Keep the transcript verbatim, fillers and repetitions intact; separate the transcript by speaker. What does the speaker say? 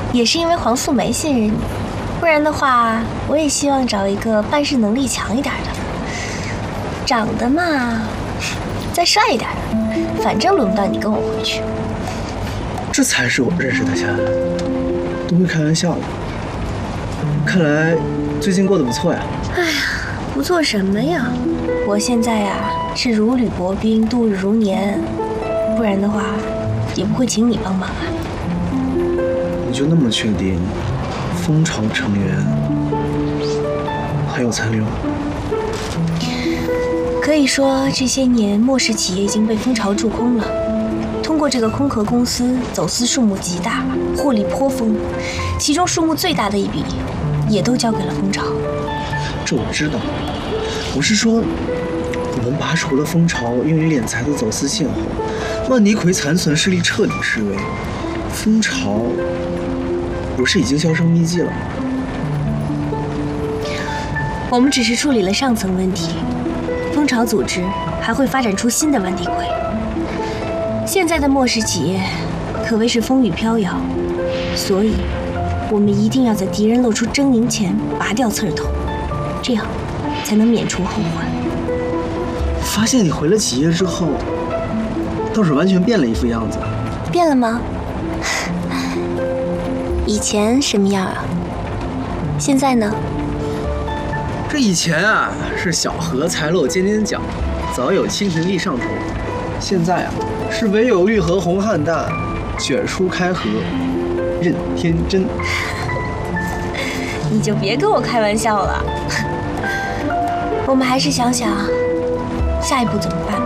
Speaker 1: 也是因为黄素梅信任你，不然的话，我也希望找一个办事能力强一点的。长得嘛，再帅一点的，反正轮不到你跟我回去。
Speaker 2: 这才是我认识的夏，都会开玩笑的。看来最近过得不错呀。
Speaker 1: 哎呀，不错什么呀？我现在呀是如履薄冰，度日如年，不然的话也不会请你帮忙啊。
Speaker 2: 你就那么确定蜂巢成员还有残留？
Speaker 1: 可以说这些年末世企业已经被蜂巢蛀空了，通过这个空壳公司走私数目极大，获利颇丰，其中数目最大的一笔也都交给了蜂巢。
Speaker 2: 这我知道，我是说我们拔除了蜂巢用于敛财的走私线后，万尼奎残存势力彻底式微，蜂巢不是已经销声匿迹了吗？
Speaker 1: 我们只是处理了上层问题，蜂巢组织还会发展出新的万尼奎。现在的末世企业可谓是风雨飘摇，所以我们一定要在敌人露出狰狞前拔掉刺儿头，这样才能免除后患。
Speaker 2: 发现你回了企业之后，倒是完全变了一副样子。
Speaker 1: 变了吗？以前什么样啊？现在呢？
Speaker 2: 这以前啊是小荷才露尖尖角，早有蜻蜓立上头。现在啊是唯有玉荷红菡萏，卷舒开合，任天真。
Speaker 1: 你就别跟我开玩笑了。我们还是想想下一步怎么办吧。